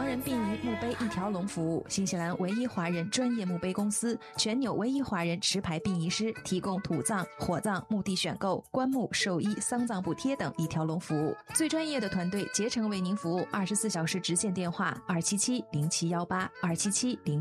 人殡仪墓碑一条龙服务，新西兰唯一华人专业墓碑公司，全纽唯一华人持牌殡仪师，提供土葬、火葬、墓地选购、棺木、寿衣、丧葬补贴等一条龙服务。最专业的团队竭诚为您服务，24小时直线电话2770718，2770718。